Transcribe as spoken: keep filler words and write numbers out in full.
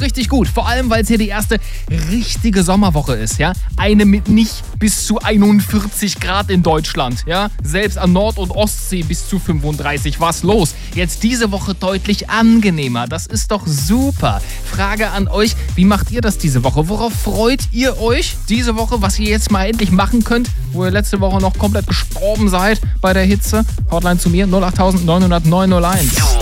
richtig gut. Vor allem, weil es hier die erste richtige Sommerwoche ist, ja. Eine mit nicht bis zu einundvierzig Grad in Deutschland, ja. Selbst an Nord- und Ostsee bis zu fünfunddreißig. Was los? Jetzt diese Woche deutlich angenehmer. Das ist doch super. Frage an euch, wie macht ihr das diese Woche? Worauf freut ihr euch diese Woche, was ihr jetzt mal endlich machen könnt, wo ihr letzte Woche noch komplett gestorben seid bei der Hitze? Hotline zu mir null acht neun null null neun null eins.